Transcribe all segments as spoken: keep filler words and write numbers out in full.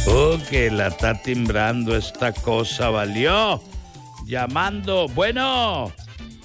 Oh, que la está timbrando esta cosa, valió. Llamando, bueno.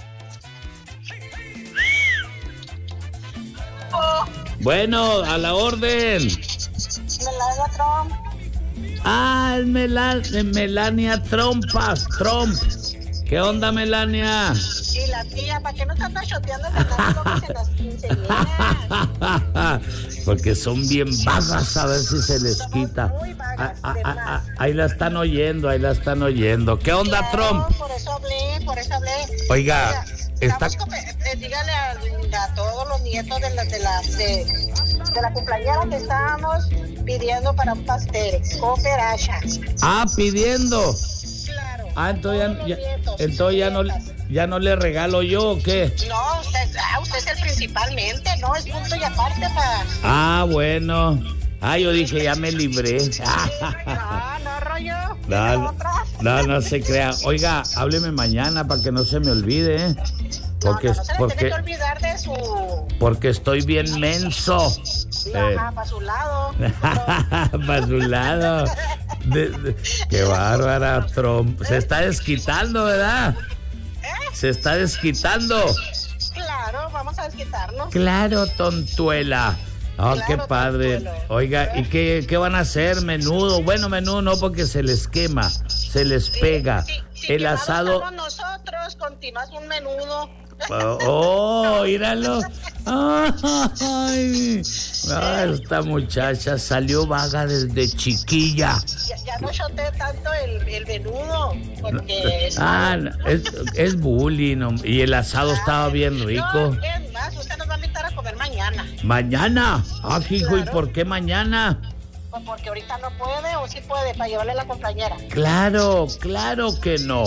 Oh. Bueno, a la orden. Melania Trump. Ah, es Mela- Melania Trompas, Trump. ¿Qué onda, Melania? Y la tía, ¿para qué no están choteando cantando en las quinceañeras? Porque son bien vagas, a ver si se les Somos quita. muy vagas, Ah, ah, de ah, más. ah, ahí la están oyendo, ahí la están oyendo. ¿Qué onda, Claro, Trump? por eso hablé, por eso hablé. Oiga, está... estamos come- eh, dígale a, a todos los nietos de la, de la, de, de la cumpleañera que estábamos pidiendo para un pastel, cooperacha. Ah, pidiendo. Claro. Ah, entonces todos ya, los ya- nietos, entonces ya no, nietas. ya no le regalo yo, ¿o qué? No, usted, ah, usted es el principalmente, ¿no? Es punto y aparte para... Ah, bueno. Ah, yo dije, ya me libré. No, no, rollo. No, no, no se crea. Oiga, hábleme mañana para que no se me olvide, ¿eh? Porque, no, no, no se le porque, tiene que olvidar de su... porque estoy bien menso. Eh, Ajá, para su lado. para su lado. De- de- qué bárbara, Trump. Se está desquitando, ¿verdad? Se está desquitando. Claro, vamos a desquitarnos. Claro, tontuela. Oh, Claro, qué padre. tontuelo. Oiga, ¿y qué, qué van a hacer? Menudo. Bueno, menudo no, porque se les quema, se les Sí, pega. sí, sí, El quemados asado. estamos nosotros, continúas un menudo. Oh, oh, míralo. Ay, ah, esta muchacha salió vaga desde chiquilla. Ya, ya no choteé tanto el, el menudo, porque... es- Ah, no, es, es bullying. hom- Y el asado estaba bien rico. No, es más, usted nos va a invitar a comer mañana. Mañana. Ah, hijo, ¿y Claro. por qué mañana? O porque ahorita no puede, o sí puede, para llevarle a la compañera. Claro, claro que no.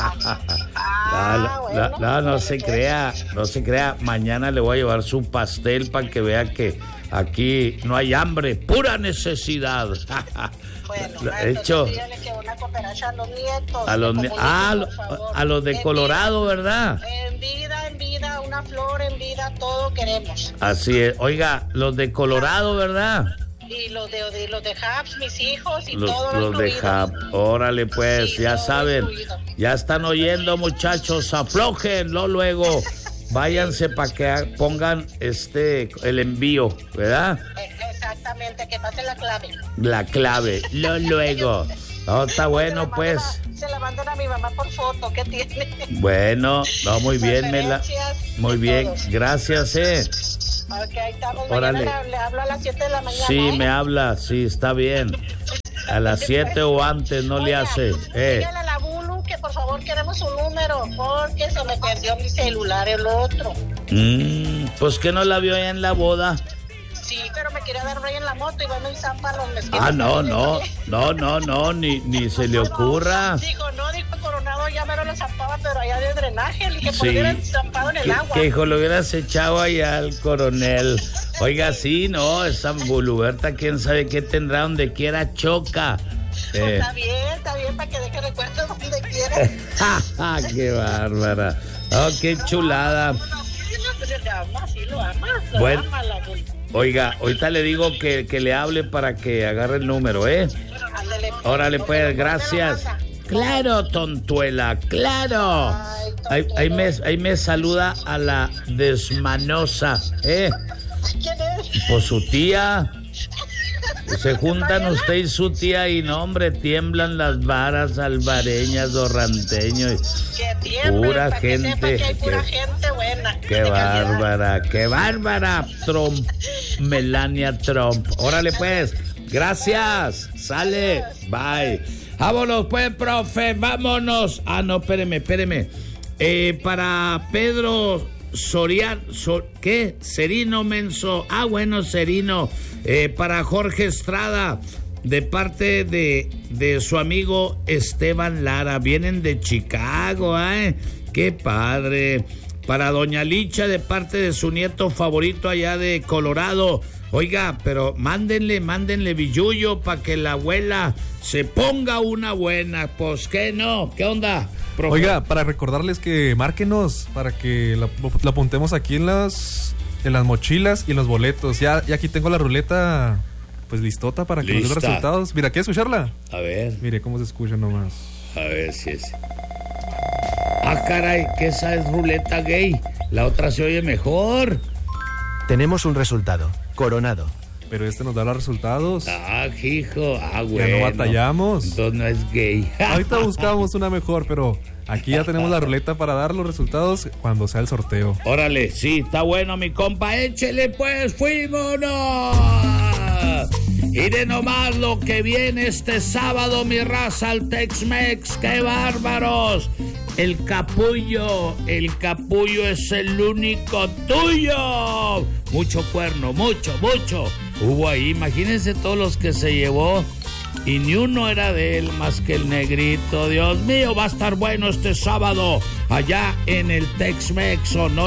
Ah, No, no, bueno. no, no se crea, no se crea. Mañana le voy a llevar su pastel para que vea que aquí no hay hambre, pura necesidad. Bueno, Lo- ah, hecho, entonces dígale que una cooperacha a los nietos. a los, que ni- comuniquen, ah, por lo- favor. a los de En Colorado, vida, ¿verdad? En vida, en vida, una flor en vida, todo queremos. Así es. Oiga, los de Colorado, ¿verdad? Y los de, de los de Habs, mis hijos, y Los, todo lo los de incluido. Hub. Órale, pues, Sí, ya todo saben. incluido. Ya están oyendo, muchachos. Aflójenlo luego. Váyanse para que ha- pongan este el envío, ¿verdad? Eh, Exactamente, que pase la clave. La clave. Lo luego. No, está Se la bueno, mandan pues. a- se la mandan a mi mamá por foto, ¿qué tiene? Bueno, no, muy bien, Mela. Referencias Muy de bien, todos. gracias, eh. Ok, ahí estamos. Órale. Mañana le, le hablo a las siete de la mañana. Sí, ¿eh? me habla, sí, está bien. A las siete o antes no le Oiga, hace. Eh. dígale a la Bulu que por favor queremos su número, porque se me perdió mi celular, el otro. Mm, pues que no la vio allá en la boda. Sí, pero me quería dar rey en la moto y bueno, y zampa los mezquitos. Ah, no, no, no, no, no, ni, ni se le ocurra. Dijo, no, dijo Coronado, ya me lo zampaba, pero allá de drenaje, le dije, Sí. por hubiera zampado en el Que, agua. que hijo lo hubieras echado allá al coronel. Oiga, sí, no, esa buluberta, quién sabe qué tendrá donde quiera choca. Pues Eh. está bien, está bien, para que deje recuerdos donde quiera. ¡Ja, ja! ¡Qué bárbara! ¡Oh, qué chulada! Lo ama, sí, lo ama, lo Bueno. ama la Bulu. Oiga, ahorita le digo que, que le hable para que agarre el número, ¿eh? Ándale, Órale, ¿dónde pues, lo- dónde lo gracias. manda? Claro, tontuela, claro. Ay, Ahí, tontuelo. ahí me, ahí me saluda a la desmanosa, ¿eh? ¿Quién es? Pues su tía. Se juntan usted y su tía y no, hombre, tiemblan las varas albareñas, dorranteños. Que tiemble, Pura para que sepa gente, que hay pura que- gente buena. Qué de calidad. bárbara, qué bárbara, Trump, Melania Trump. Órale pues, gracias, sale, bye. Vámonos pues, profe, vámonos. Ah, no, espéreme, espéreme. Eh, para Pedro Soriano, so, ¿qué? Serino Menso. Ah, bueno, Serino. Eh, para Jorge Estrada, de parte de, de su amigo Esteban Lara. Vienen de Chicago, ¿eh? Qué padre. Para Doña Licha, de parte de su nieto favorito allá de Colorado. Oiga, pero mándenle, mándenle billullo para que la abuela se ponga una buena. Pues, ¿qué no? ¿Qué onda, profe? Oiga, para recordarles que márquenos para que la, la apuntemos aquí en las en las mochilas y en los boletos. Ya, ya aquí tengo la ruleta pues listota para que nos dé los Lista. resultados. Mira, ¿quieres escucharla? A ver, Mire cómo se escucha nomás. a ver si es. Ah, caray, que esa es ruleta gay. La otra se oye mejor. Tenemos un resultado. Coronado. Pero este nos da los resultados. Ah, hijo. Ah, bueno. Ya no batallamos. Entonces no es gay. Ahorita buscamos una mejor, pero aquí ya tenemos la ruleta para dar los resultados cuando sea el sorteo. Órale, sí, está bueno, mi compa. Échele, pues, fuímonos. Y de nomás lo que viene este sábado, mi raza, al Tex-Mex. ¡Qué bárbaros! El capullo, el capullo es el único tuyo. Mucho cuerno, mucho, mucho. Hubo ahí, imagínense todos los que se llevó. Y ni uno era de él más que el negrito. Dios mío, va a estar bueno este sábado allá en el Tex-Mex Sonora.